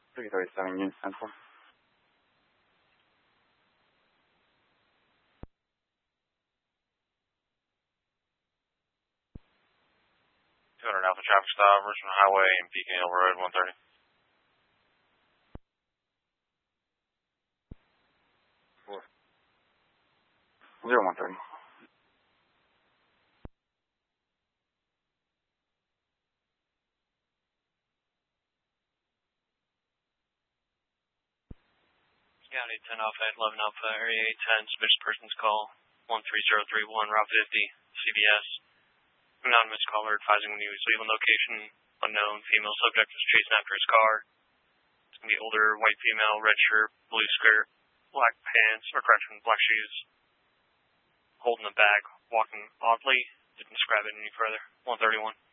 337 Union Central. 200 Alpha traffic stop, Richmond Highway and Beacon Hill Road, 130. 0130. County 10 Alpha, 11 Alpha, Area 810, suspicious persons call, 13031, Route 50, CBS. Anonymous caller advising when he was leaving location, unknown, female subject was chasing after his car. It's going to be older, white female, red shirt, blue skirt, black pants, or correction, black shoes. Holding a bag, walking oddly, didn't describe it any further. 131.